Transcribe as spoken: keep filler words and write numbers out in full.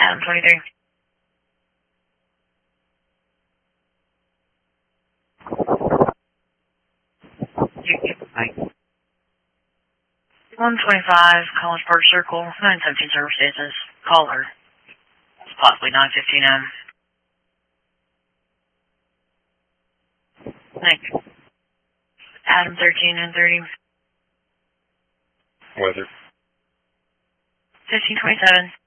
Adam twenty-three. Hi. one twenty-five, College Park Circle, nine seventeen service status. Caller. It's possibly nine fifteen M. Nick. Adam thirteen and thirty. Weather. fifteen twenty-seven.